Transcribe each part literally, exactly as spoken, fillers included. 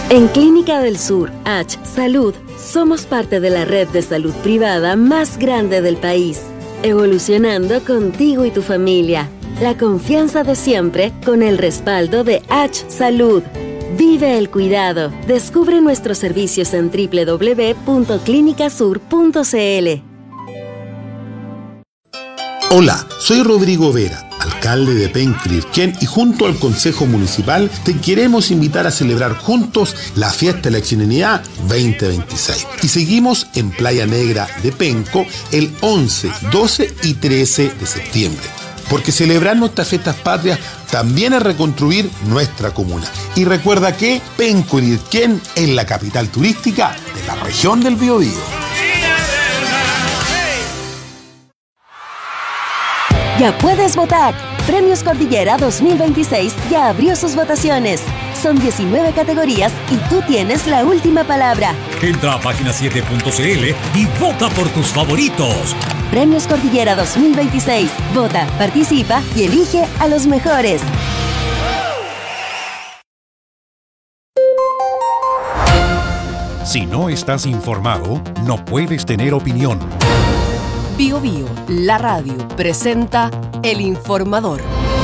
En Clínica del Sur, H Salud, somos parte de la red de salud privada más grande del país, evolucionando contigo y tu familia. La confianza de siempre con el respaldo de H Salud. Vive el cuidado. Descubre nuestros servicios en doble u doble u doble u punto clínica sur punto c l. Hola, soy Rodrigo Vera, alcalde de Penco y Lirquén, y junto al Consejo Municipal te queremos invitar a celebrar juntos la Fiesta de la Chilenidad veinte veintiséis. Y seguimos en Playa Negra de Penco el once, doce y trece de septiembre. Porque celebrar nuestras fiestas patrias también es reconstruir nuestra comuna. Y recuerda que Penco y Lirquén es la capital turística de la región del Biobío. Ya puedes votar. Premios Cordillera dos mil veintiséis ya abrió sus votaciones. Son diecinueve categorías y tú tienes la última palabra. Entra a página siete punto c l y vota por tus favoritos. Premios Cordillera dos mil veintiséis. Vota, participa y elige a los mejores. Si no estás informado, no puedes tener opinión. Bio Bio, la radio, presenta El Informador.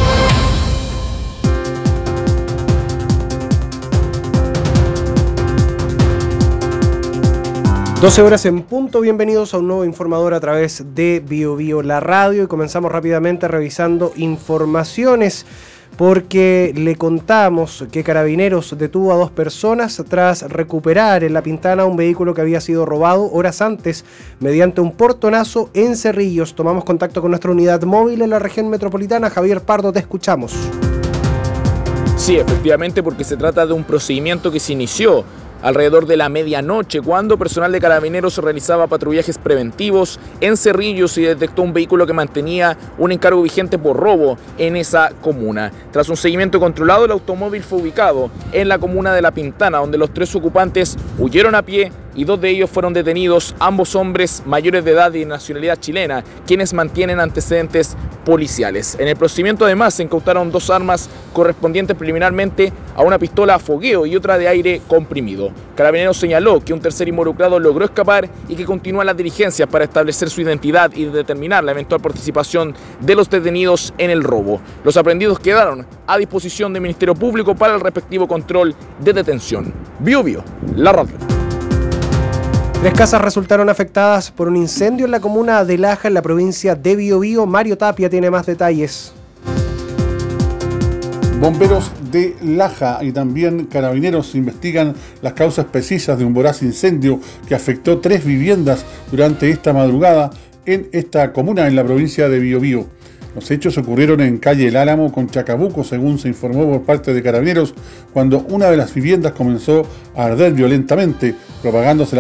doce horas en punto, bienvenidos a un nuevo Informador a través de Bio Bio, la radio, y comenzamos rápidamente revisando informaciones porque le contamos que Carabineros detuvo a dos personas tras recuperar en La Pintana un vehículo que había sido robado horas antes mediante un portonazo en Cerrillos. Tomamos contacto con nuestra unidad móvil en la región metropolitana. Javier Pardo, te escuchamos. Sí, efectivamente, porque se trata de un procedimiento que se inició alrededor de la medianoche, cuando personal de Carabineros realizaba patrullajes preventivos en Cerrillos y detectó un vehículo que mantenía un encargo vigente por robo en esa comuna. Tras un seguimiento controlado, el automóvil fue ubicado en la comuna de La Pintana, donde los tres ocupantes huyeron a pie y dos de ellos fueron detenidos, ambos hombres mayores de edad y de nacionalidad chilena, quienes mantienen antecedentes policiales. En el procedimiento además se incautaron dos armas correspondientes preliminarmente a una pistola a fogueo y otra de aire comprimido. Carabineros señaló que un tercer involucrado logró escapar y que continúan las diligencias para establecer su identidad y determinar la eventual participación de los detenidos en el robo. Los aprehendidos quedaron a disposición del Ministerio Público para el respectivo control de detención. Bio Bio, la radio. Tres casas resultaron afectadas por un incendio en la comuna de Laja, en la provincia de Biobío. Mario Tapia tiene más detalles. Bomberos de Laja y también Carabineros investigan las causas precisas de un voraz incendio que afectó tres viviendas durante esta madrugada en esta comuna en la provincia de Biobío. Los hechos ocurrieron en calle El Álamo con Chacabuco, según se informó por parte de Carabineros, cuando una de las viviendas comenzó a arder violentamente, propagándose la